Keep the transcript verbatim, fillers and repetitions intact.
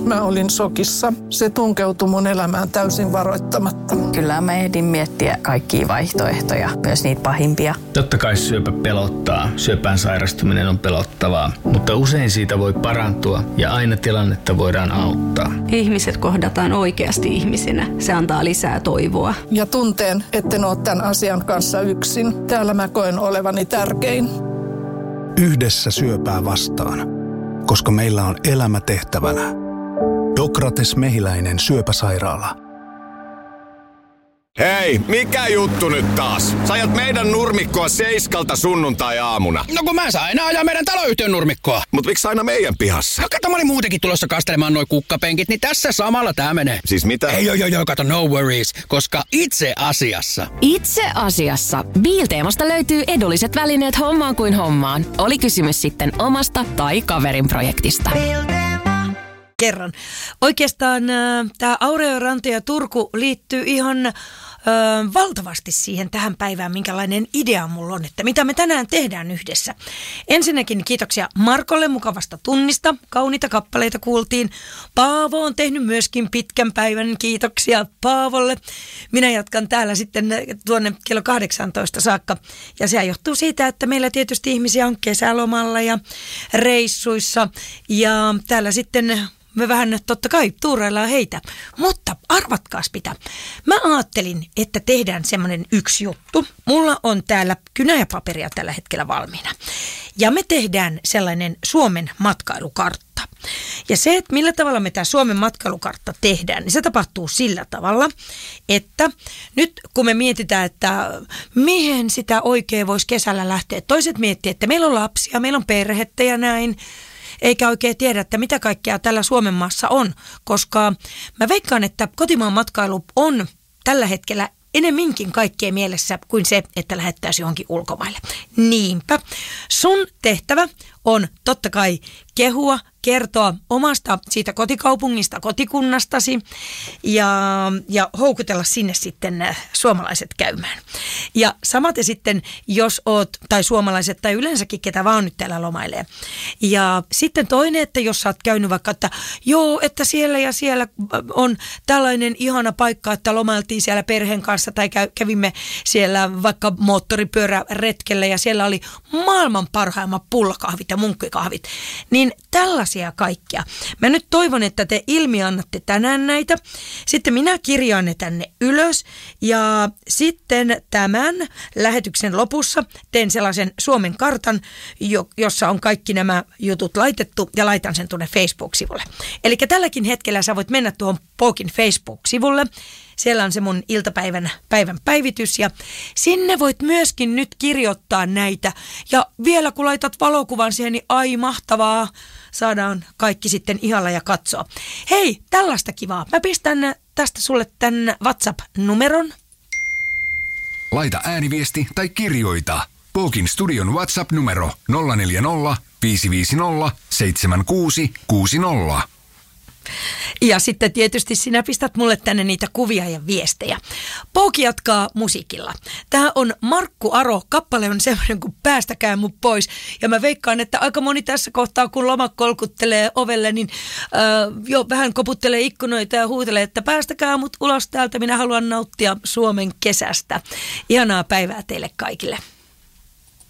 Mä olin shokissa. Se tunkeutui mun elämään täysin varoittamatta. Kyllä mä ehdin miettiä kaikkia vaihtoehtoja, myös niitä pahimpia. Totta kai syöpä pelottaa. Syöpään sairastuminen on pelottavaa, mutta usein siitä voi parantua ja aina tilannetta voidaan auttaa. Ihmiset kohdataan oikeasti ihmisinä. Se antaa lisää toivoa. Ja tunteen, etten ole tämän asian kanssa yksin. Täällä mä koen olevani tärkein. Yhdessä syöpää vastaan, koska meillä on elämä tehtävänä. Dokrates Mehiläinen syöpäsairaala. Hei, mikä juttu nyt taas? Sä ajat meidän nurmikkoa seiskalta sunnuntai-aamuna. No kun mä saan aina ajaa meidän taloyhtiön nurmikkoa. Mut miksi aina meidän pihassa? No kato, mä olin muutenkin tulossa kastelemaan noi kukkapenkit, niin tässä samalla tää menee. Siis mitä? Ei joo joo joo, kato, no worries, koska itse asiassa. Itse asiassa. Biilteemasta löytyy edulliset välineet hommaan kuin hommaan. Oli kysymys sitten omasta tai kaverin projektista. Kerran. Oikeastaan äh, tämä Aureo-Ranta ja Turku liittyy ihan äh, valtavasti siihen tähän päivään, minkälainen idea mulla on, että mitä me tänään tehdään yhdessä. Ensinnäkin kiitoksia Markolle mukavasta tunnista. Kauniita kappaleita kuultiin. Paavo on tehnyt myöskin pitkän päivän. Kiitoksia Paavolle. Minä jatkan täällä sitten tuonne kello kahdeksantoista saakka. Ja se johtuu siitä, että meillä tietysti ihmisiä on kesälomalla ja reissuissa. Ja täällä sitten me vähän totta kai tuuraillaan heitä, mutta arvatkaas mitä. Mä ajattelin, että tehdään semmoinen yksi juttu. Mulla on täällä kynäjäpaperia tällä hetkellä valmiina. Ja me tehdään sellainen Suomen matkailukartta. Ja se, että millä tavalla me tämä Suomen matkailukartta tehdään, niin se tapahtuu sillä tavalla, että nyt kun me mietitään, että mihin sitä oikein voisi kesällä lähteä. Toiset miettii, että meillä on lapsia, meillä on perhettä ja näin. Eikä oikein tiedä, että mitä kaikkea tällä Suomen maassa on, koska mä veikkaan, että kotimaan matkailu on tällä hetkellä enemminkin kaikkea mielessä kuin se, että lähettäisiin johonkin ulkomaille. Niinpä sun tehtävä on totta kai kehua, kertoa omasta siitä kotikaupungista, kotikunnastasi ja, ja houkutella sinne sitten suomalaiset käymään. Ja samaten sitten, jos oot, tai suomalaiset tai yleensäkin ketä vaan nyt täällä lomailee. Ja sitten toinen, että jos sä oot käynyt vaikka, että joo, että siellä ja siellä on tällainen ihana paikka, että lomailtiin siellä perheen kanssa tai kävimme siellä vaikka moottoripyöräretkellä ja siellä oli maailman parhaimmat pullakahvit ja munkkikahvit, niin tällaisia kaikkia. Mä nyt toivon, että te ilmiannatte tänään näitä. Sitten minä kirjaan ne tänne ylös ja sitten tämän lähetyksen lopussa teen sellaisen Suomen kartan, jossa on kaikki nämä jutut laitettu ja laitan sen tuonne Facebook-sivulle. Eli tälläkin hetkellä sä voit mennä tuohon Pokin Facebook-sivulle. Siellä on se mun iltapäivän päivän päivitys ja sinne voit myöskin nyt kirjoittaa näitä. Ja vielä kun laitat valokuvan siihen, niin ai mahtavaa, saadaan kaikki sitten ihalla ja katsoa. Hei, tällaista kivaa. Mä pistän tästä sulle tän WhatsApp-numeron. Laita ääniviesti tai kirjoita. Pokin studion WhatsApp-numero nolla neljä nolla, viisi viisi nolla, seitsemän kuusi kuusi nolla. Ja sitten tietysti sinä pistät mulle tänne niitä kuvia ja viestejä. Pouki jatkaa musiikilla. Tämä on Markku Aro. Kappale on semmoinen kuin Päästäkää mut pois. Ja mä veikkaan, että aika moni tässä kohtaa, kun loma kolkuttelee ovelle, niin äh, jo vähän koputtelee ikkunoita ja huutelee, että päästäkää mut ulos täältä. Minä haluan nauttia Suomen kesästä. Ihanaa päivää teille kaikille.